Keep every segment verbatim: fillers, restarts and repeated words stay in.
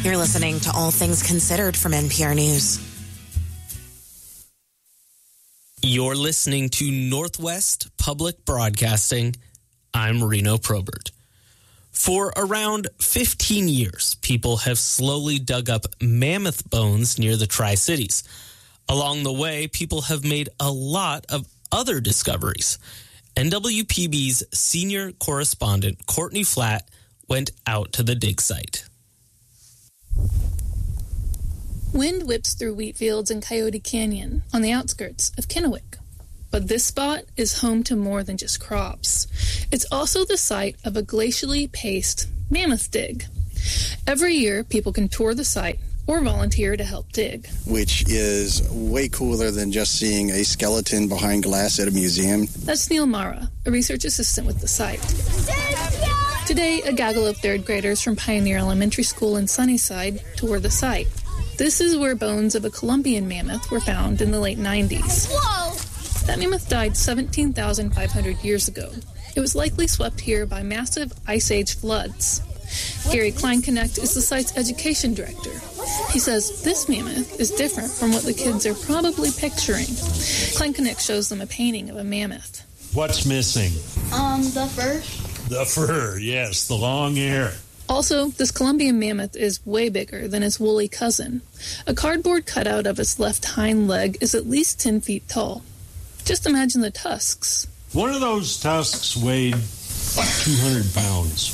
You're listening to All Things Considered from N P R News. You're listening to Northwest Public Broadcasting. I'm Reno Probert. For around fifteen years, people have slowly dug up mammoth bones near the Tri-Cities. Along the way, people have made a lot of other discoveries. N W P B's senior correspondent, Courtney Flatt, went out to the dig site. Wind whips through wheat fields in Coyote Canyon on the outskirts of Kennewick. But this spot is home to more than just crops. It's also the site of a glacially paced mammoth dig. Every year, people can tour the site or volunteer to help dig. Which is way cooler than just seeing a skeleton behind glass at a museum. That's Neil Mara, a research assistant with the site. Today, a gaggle of third graders from Pioneer Elementary School in Sunnyside tour the site. This is where bones of a Columbian mammoth were found in the late nineties. Whoa! That mammoth died seventeen thousand five hundred years ago. It was likely swept here by massive Ice Age floods. Gary Kleinknecht is the site's education director. He says this mammoth is different from what the kids are probably picturing. Kleinknecht shows them a painting of a mammoth. What's missing? Um, the fur. The fur, yes, the long hair. Also, this Columbian mammoth is way bigger than its woolly cousin. A cardboard cutout of its left hind leg is at least ten feet tall. Just imagine the tusks. One of those tusks weighed two hundred pounds.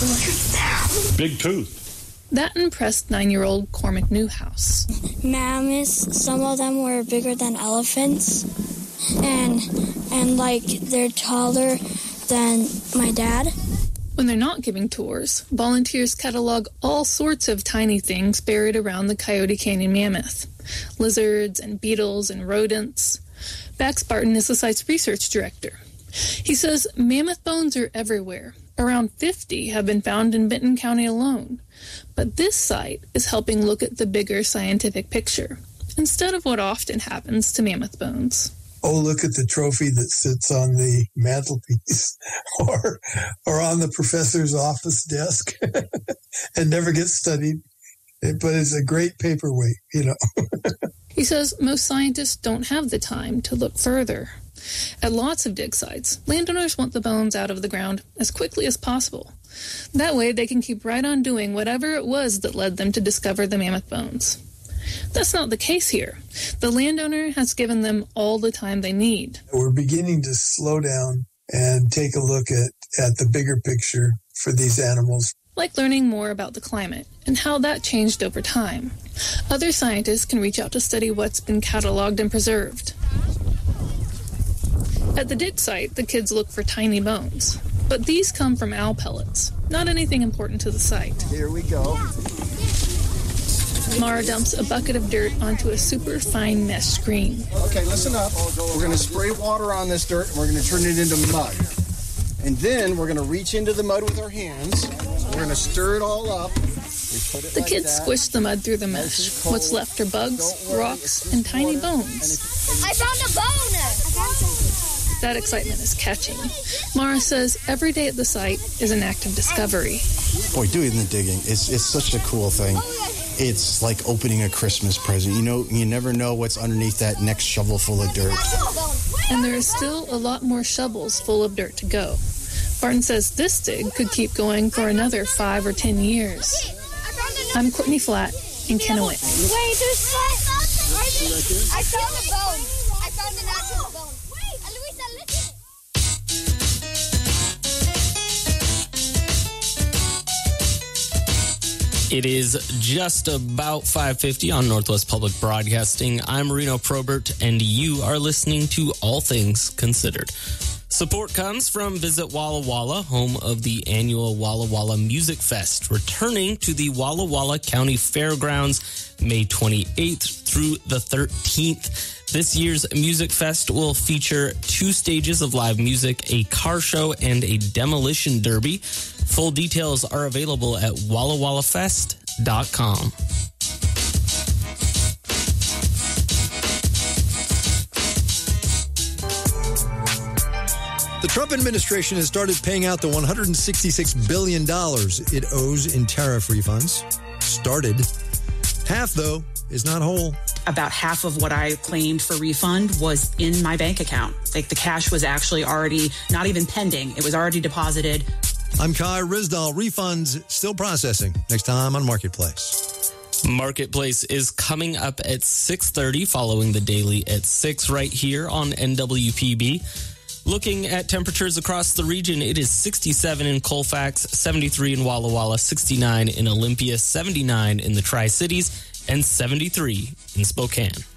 Big tooth. That impressed nine-year-old Cormac Newhouse. Mammoths, some of them were bigger than elephants, and and like they're taller than my dad. When they're not giving tours, volunteers catalog all sorts of tiny things buried around the Coyote Canyon mammoth. Lizards and beetles and rodents. Bax Barton is the site's research director. He says mammoth bones are everywhere. Around fifty have been found in Benton County alone. But this site is helping look at the bigger scientific picture, instead of what often happens to mammoth bones. Oh, look at the trophy that sits on the mantelpiece or or on the professor's office desk and never gets studied. But it's a great paperweight, you know. He says most scientists don't have the time to look further. At lots of dig sites, landowners want the bones out of the ground as quickly as possible. That way they can keep right on doing whatever it was that led them to discover the mammoth bones. That's not the case here. The landowner has given them all the time they need. We're beginning to slow down and take a look at, at the bigger picture for these animals. Like learning more about the climate and how that changed over time. Other scientists can reach out to study what's been cataloged and preserved. At the dig site, the kids look for tiny bones. But these come from owl pellets, not anything important to the site. Here we go. Mara dumps a bucket of dirt onto a super fine mesh screen. Okay, listen up. We're going to spray water on this dirt and we're going to turn it into mud. And then we're going to reach into the mud with our hands. We're going to stir it all up. The like kids that. Squish the mud through the mesh. What's left are bugs, rocks, and tiny bones. I found a bone! I found something. That excitement is catching. Mara says every day at the site is an act of discovery. Boy, doing the digging, it's, it's such a cool thing. It's like opening a Christmas present. You know, you never know what's underneath that next shovel full of dirt. And there is still a lot more shovels full of dirt to go. Barton says this dig could keep going for another five or ten years. I'm Courtney Flatt in Kennewick. Wait, there's five. I found a bone. I found an actual bone. Wait, Eloisa, listen. It is just about five fifty on Northwest Public Broadcasting. I'm Reno Probert, and you are listening to All Things Considered. Support comes from Visit Walla Walla, home of the annual Walla Walla Music Fest, returning to the Walla Walla County Fairgrounds May twenty-eighth through the thirteenth. This year's Music Fest will feature two stages of live music, a car show, and a demolition derby. Full details are available at walla walla fest dot com. The Trump administration has started paying out the one hundred sixty-six billion dollars it owes in tariff refunds. Started. Half, though, is not whole. About half of what I claimed for refund was in my bank account. Like the cash was actually already not even pending. It was already deposited. I'm Kai Rizdal. Refunds still processing. Next time on Marketplace. Marketplace is coming up at six thirty, following the daily at six right here on N W P B. Looking at temperatures across the region, it is sixty-seven in Colfax, seventy-three in Walla Walla, sixty-nine in Olympia, seventy-nine in the Tri-Cities, and seventy-three in Spokane.